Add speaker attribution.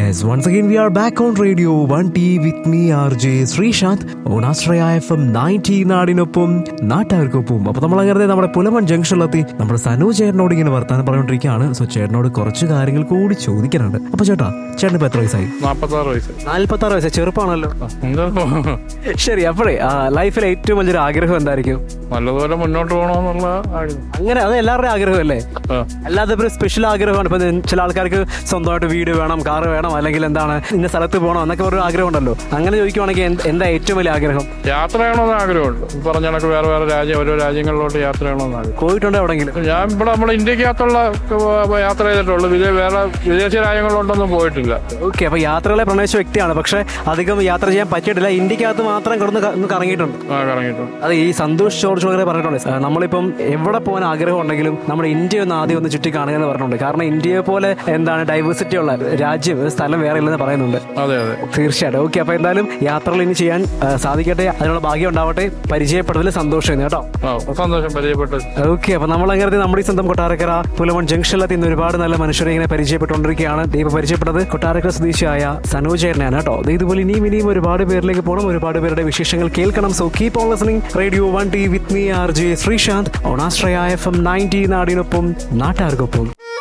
Speaker 1: Yes, once again we are back on Radio 1T with me RJ Sreesanth on Astraya FM 90 നാടിനൊപ്പം നാട്ടുകാർക്കൊപ്പം. അപ്പോൾ നമ്മൾ അങ്ങനെ നമ്മുടെ പുലമൺ ജംഗ്ഷനിലെത്തി നമ്മുടെ സനു ചേട്ടനോട് ഇങ്ങനെ വർത്താനം പറഞ്ഞുകൊണ്ടിരിക്കുകയാണ്. സോ ചേട്ടനോട് കുറച്ച് കാര്യങ്ങൾ കൂടി ചോദിക്കാനുണ്ട്. അപ്പോൾ ചേട്ടന് ഇപ്പൊ എത്ര വയസ്സായി? 46 വയസ്സ്. ചെറുപ്പമാണല്ലോ. ശരി, അപ്പോഴേ ലൈഫിലെ ഏറ്റവും വലിയൊരു ആഗ്രഹം എന്തായിരിക്കും?
Speaker 2: നല്ലതുപോലെ മുന്നോട്ട് പോകണമെന്നുള്ള
Speaker 1: അങ്ങനെ അത് എല്ലാവരുടെയും ആഗ്രഹമല്ലേ? അല്ലാതെ ഒരു സ്പെഷ്യൽ ആഗ്രഹമാണ്. ഇപ്പൊ ചില ആൾക്കാർക്ക് സ്വന്തമായിട്ട് വീട് വേണം, കാറ് വേണം, അല്ലെങ്കിൽ എന്താണ് ഇന്ന സ്ഥലത്ത് പോകണം എന്നൊക്കെ ഒരു ആഗ്രഹം ഉണ്ടല്ലോ. അങ്ങനെ ചോദിക്കുവാണെങ്കിൽ എന്താ ഏറ്റവും വലിയ ആഗ്രഹം?
Speaker 2: യാത്ര ചെയ്യണമെന്ന് ആഗ്രഹമുണ്ട്. പറഞ്ഞ കണക്ക് വേറെ ഓരോ രാജ്യങ്ങളിലോട്ട് യാത്ര ചെയ്യണമെന്ന് ആഗ്രഹം.
Speaker 1: പോയിട്ടുണ്ടോ എവിടെയെങ്കിലും?
Speaker 2: ഞാൻ ഇവിടെ നമ്മുടെ ഇന്ത്യക്കകത്തുള്ള യാത്ര ചെയ്തിട്ടുള്ളൂ. വേറെ വിദേശ രാജ്യങ്ങളിലോട്ടൊന്നും പോയിട്ടില്ല.
Speaker 1: ഓക്കെ, അപ്പൊ യാത്രകളെ പ്രണയിച്ച വ്യക്തിയാണ്, പക്ഷെ അധികം യാത്ര ചെയ്യാൻ പറ്റിയിട്ടില്ല. ഇന്ത്യക്കകത്ത് മാത്രം കിടന്ന് കറങ്ങിയിട്ടുണ്ട്. അത് ഈ സന്തോഷ് ജോർജ് വരെ പറഞ്ഞിട്ടുണ്ട്, നമ്മളിപ്പം എവിടെ പോകാൻ ആഗ്രഹം ഉണ്ടെങ്കിലും നമ്മുടെ ഇന്ത്യ ഒന്ന് ആദ്യം ഒന്ന് ചുറ്റി കാണുക എന്ന് പറഞ്ഞിട്ടുണ്ട്. കാരണം ഇന്ത്യയെ പോലെ എന്താണ് ഡൈവേഴ്സിറ്റി ഉള്ള രാജ്യം, സ്ഥലം വേറെ ഇല്ലെന്ന് പറയുന്നുണ്ട്.
Speaker 2: അതെ അതെ,
Speaker 1: തീർച്ചയായിട്ടും. ഓക്കെ, അപ്പൊ എന്തായാലും യാത്രകൾ ഇനി ചെയ്യാൻ സാധിക്കട്ടെ, അതിനുള്ള ഭാഗ്യം ഉണ്ടാവട്ടെ. പരിചയപ്പെട്ടതിൽ സന്തോഷം കേട്ടോ.
Speaker 2: സന്തോഷം പരിചയപ്പെട്ടത്.
Speaker 1: ഓക്കെ, അപ്പൊ നമ്മൾ അങ്ങനെ നമ്മുടെ ഈ സ്വന്തം കൊട്ടാരക്കര പുലമൺ ജംഗ്ഷനിലെത്തി ഇന്ന് ഒരുപാട് നല്ല മനുഷ്യരെ ഇങ്ങനെ പരിചയപ്പെട്ടുകൊണ്ടിരിക്കുകയാണ്. ദൈവം പരിചയപ്പെട്ടത് കൊട്ടാരക്കര സ്വദേശിയായ സനു ചേട്ടനാണ് കേട്ടോ. ഇതുപോലെ ഇനിയും ഒരുപാട് പേരിലേക്ക് പോകണം, ഒരുപാട് പേരുടെ വിശേഷങ്ങൾ കേൾക്കണം. So keep on listening radio 1T with me RJ Sreesanth on Astraya FM 90 നാടിനൊപ്പം നാട്ടുകാർക്കൊപ്പം.